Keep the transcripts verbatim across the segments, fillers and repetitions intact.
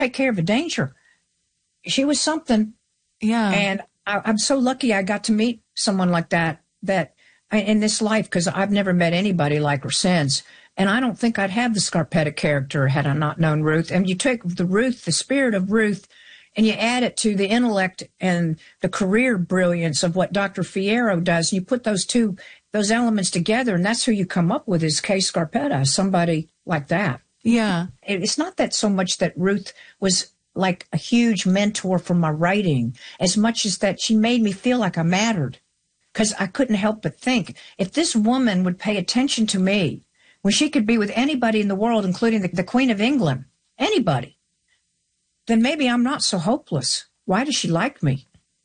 take care of a danger. She was something. Yeah. And I, I'm so lucky I got to meet someone like that, that in this life, because I've never met anybody like her since. And I don't think I'd have the Scarpetta character had I not known Ruth. And you take the Ruth, the spirit of Ruth, and you add it to the intellect and the career brilliance of what Doctor Fierro does. And you put those two, those elements together, and that's who you come up with is Kay Scarpetta, somebody like that. Yeah. It's not that so much that Ruth was like a huge mentor for my writing, as much as that she made me feel like I mattered. Because I couldn't help but think, if this woman would pay attention to me, when she could be with anybody in the world, including the, the Queen of England, anybody, then maybe I'm not so hopeless. Why does she like me?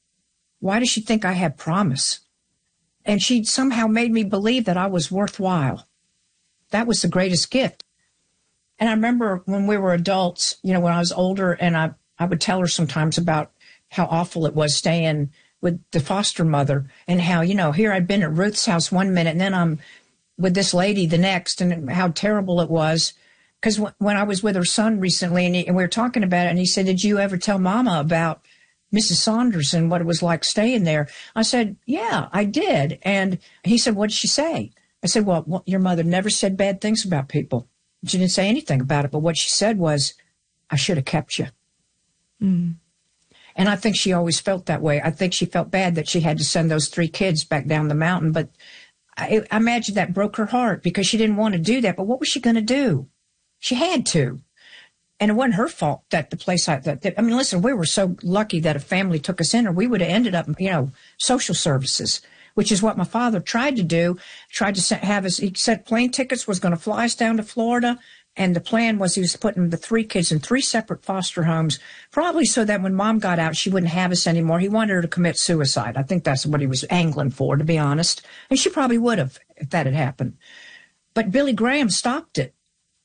Why does she think I have promise? And she somehow made me believe that I was worthwhile. That was the greatest gift. And I remember when we were adults, you know, when I was older, and I, I would tell her sometimes about how awful it was staying with the foster mother, and how, you know, here I'd been at Ruth's house one minute, and then I'm with this lady the next, and how terrible it was. Because w- when I was with her son recently, and, he, and we were talking about it, and he said, did you ever tell Mama about Missus Saunders and what it was like staying there? I said, yeah, I did. And he said, what did she say? I said, well, well, your mother never said bad things about people. She didn't say anything about it, but what she said was, I should have kept you. Mm. And I think she always felt that way. I think she felt bad that she had to send those three kids back down the mountain, but I, I imagine that broke her heart because she didn't want to do that. But what was she going to do? She had to. And it wasn't her fault that the place, I, that, that, I mean, listen, we were so lucky that a family took us in, or we would have ended up, you know, social services, which is what my father tried to do, tried to have us, he said plane tickets, was going to fly us down to Florida. And the plan was he was putting the three kids in three separate foster homes, probably so that when Mom got out, she wouldn't have us anymore. He wanted her to commit suicide. I think that's what he was angling for, to be honest. And she probably would have if that had happened. But Billy Graham stopped it.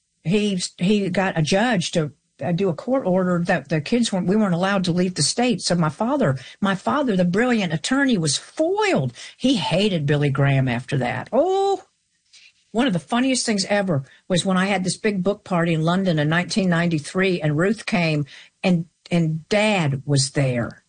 He he got a judge to do a court order that the kids weren't, we weren't allowed to leave the state. So my father, my father, the brilliant attorney, was foiled. He hated Billy Graham after that. Oh, one of the funniest things ever was when I had this big book party in London in nineteen ninety-three, and Ruth came, and and Dad was there.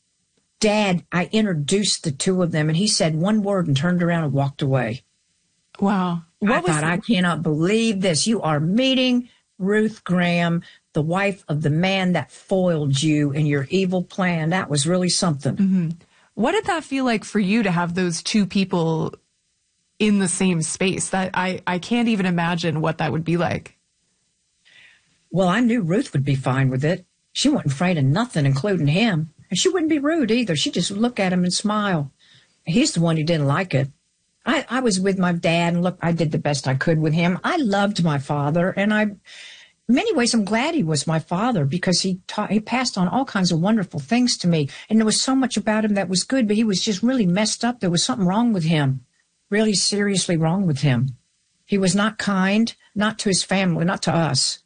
Dad, I introduced the two of them, and he said one word and turned around and walked away. Wow. What I thought, the- I cannot believe this. You are meeting Ruth Graham, the wife of the man that foiled you in your evil plan. That was really something. Mm-hmm. What did that feel like for you to have those two people in the same space? That I, I can't even imagine what that would be like. Well, I knew Ruth would be fine with it. She wasn't afraid of nothing, including him. And she wouldn't be rude either. She'd just look at him and smile. He's the one who didn't like it. I, I was with my dad, and look, I did the best I could with him. I loved my father, and I, in many ways, I'm glad he was my father, because he taught, he passed on all kinds of wonderful things to me. And there was so much about him that was good, but he was just really messed up. There was something wrong with him, really seriously wrong with him. He was not kind, not to his family, not to us.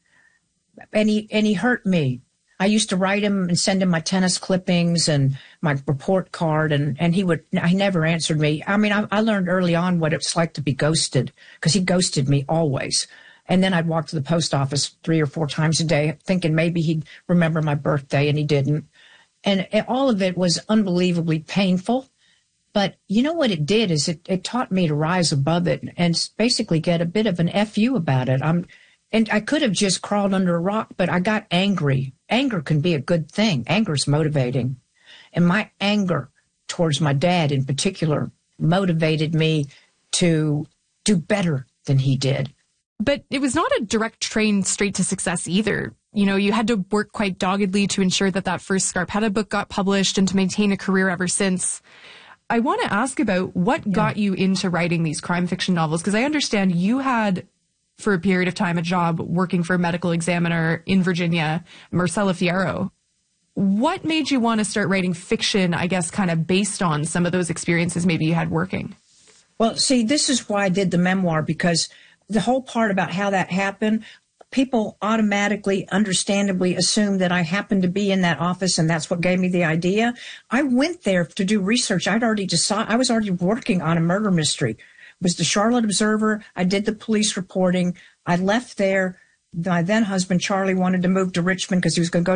And he, and he hurt me. I used to write him and send him my tennis clippings and my report card, and, and he would, he never answered me. I mean, I, I learned early on what it's like to be ghosted, because he ghosted me always. And then I'd walk to the post office three or four times a day thinking maybe he'd remember my birthday, and he didn't. And it, all of it was unbelievably painful. But you know what it did is it, it taught me to rise above it and basically get a bit of an F you about it. I'm, and I could have just crawled under a rock, but I got angry. Anger can be a good thing. Anger is motivating. And my anger towards my dad in particular motivated me to do better than he did. But it was not a direct train straight to success either. You know, you had to work quite doggedly to ensure that that first Scarpetta book got published and to maintain a career ever since. I want to ask about what yeah. got you into writing these crime fiction novels, because I understand you had, for a period of time, a job working for a medical examiner in Virginia, Marcella Fierro. What made you want to start writing fiction, I guess, kind of based on some of those experiences maybe you had working? Well, see, this is why I did the memoir, because the whole part about how that happened, people automatically, understandably assume that I happened to be in that office and that's what gave me the idea. I went there to do research. I'd already decided, I was already working on a murder mystery. It was the Charlotte Observer. I did the police reporting. I left there. My then husband, Charlie, wanted to move to Richmond because he was going to go